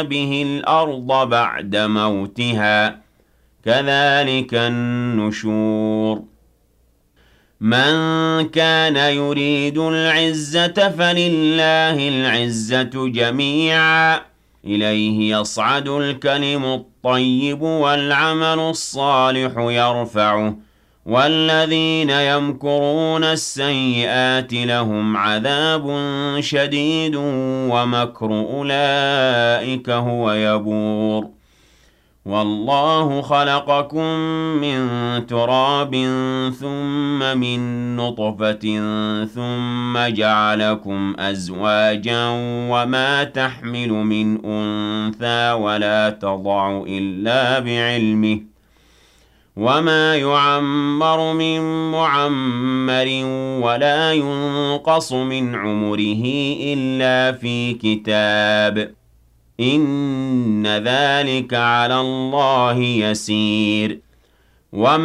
أحيا به الأرض بعد موتها كذلك النشور من كان يريد العزة فلله العزة جميعا إليه يصعد الكلم الطيب والعمل الصالح يرفعه والذين يمكرون السيئات لهم عذاب شديد ومكر أولئك هو يبور والله خلقكم من تراب ثم من نطفة ثم جعلكم أزواجا وما تحمل من أنثى ولا تضع إلا بعلمه وما يعمر من معمر ولا ينقص من عمره إلا في كتاب إن ذلك على الله يسير وما